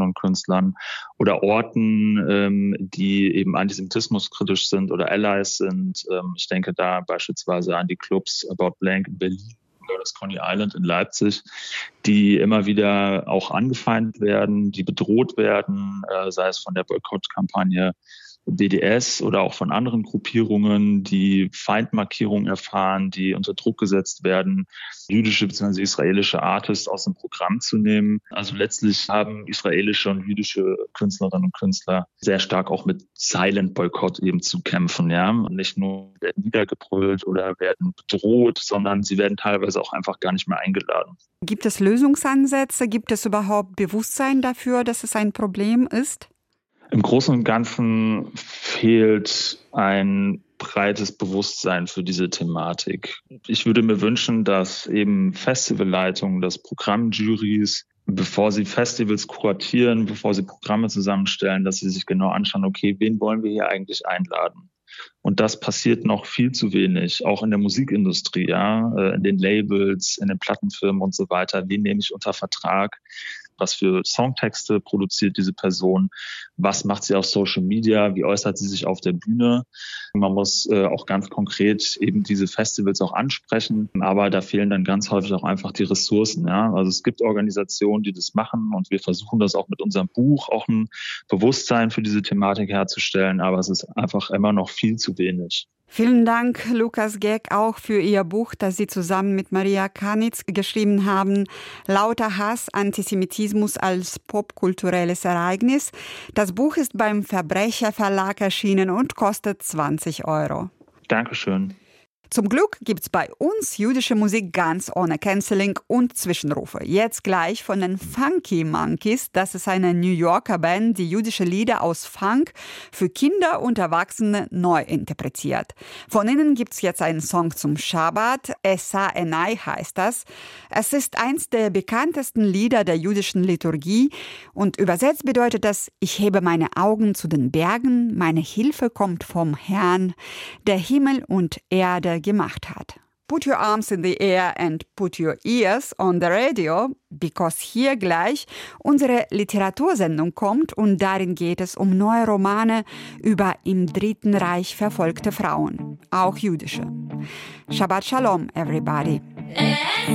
Künstlerinnen und Künstlern oder Orten, die eben antisemitismuskritisch sind oder Allies sind. Ich denke da beispielsweise an die Clubs About Blank in Berlin oder das Coney Island in Leipzig, die immer wieder auch angefeindet werden, die bedroht werden, sei es von der Boykottkampagne BDS oder auch von anderen Gruppierungen, die Feindmarkierungen erfahren, die unter Druck gesetzt werden, jüdische bzw. israelische Artists aus dem Programm zu nehmen. Also letztlich haben israelische und jüdische Künstlerinnen und Künstler sehr stark auch mit Silent Boykott eben zu kämpfen. Ja? Und nicht nur werden niedergebrüllt oder werden bedroht, sondern sie werden teilweise auch einfach gar nicht mehr eingeladen. Gibt es Lösungsansätze? Gibt es überhaupt Bewusstsein dafür, dass es ein Problem ist? Im Großen und Ganzen fehlt ein breites Bewusstsein für diese Thematik. Ich würde mir wünschen, dass eben Festivalleitungen, dass Programmjurys, bevor sie Festivals kuratieren, bevor sie Programme zusammenstellen, dass sie sich genau anschauen, okay, wen wollen wir hier eigentlich einladen? Und das passiert noch viel zu wenig, auch in der Musikindustrie, ja, in den Labels, in den Plattenfirmen und so weiter. Wen nehme ich unter Vertrag? Was für Songtexte produziert diese Person? Was macht sie auf Social Media? Wie äußert sie sich auf der Bühne? Man muss auch ganz konkret eben diese Festivals auch ansprechen, aber da fehlen dann ganz häufig auch einfach die Ressourcen. Ja? Also es gibt Organisationen, die das machen und wir versuchen das auch mit unserem Buch, auch ein Bewusstsein für diese Thematik herzustellen, aber es ist einfach immer noch viel zu wenig. Vielen Dank, Lukas Geck, auch für Ihr Buch, das Sie zusammen mit Maria Kanitz geschrieben haben. Lauter Hass, Antisemitismus als popkulturelles Ereignis. Das Buch ist beim Verbrecher Verlag erschienen und kostet 20 €. Dankeschön. Zum Glück gibt's bei uns jüdische Musik ganz ohne Canceling und Zwischenrufe. Jetzt gleich von den Funky Monkeys. Das ist eine New Yorker Band, die jüdische Lieder aus Funk für Kinder und Erwachsene neu interpretiert. Von ihnen gibt's jetzt einen Song zum Schabbat. Esa Enai heißt das. Es ist eins der bekanntesten Lieder der jüdischen Liturgie und übersetzt bedeutet das: Ich hebe meine Augen zu den Bergen, meine Hilfe kommt vom Herrn, der Himmel und Erde gemacht hat. Put your arms in the air and put your ears on the radio, because hier gleich unsere Literatursendung kommt und darin geht es um neue Romane über im Dritten Reich verfolgte Frauen, auch jüdische. Shabbat Shalom, everybody.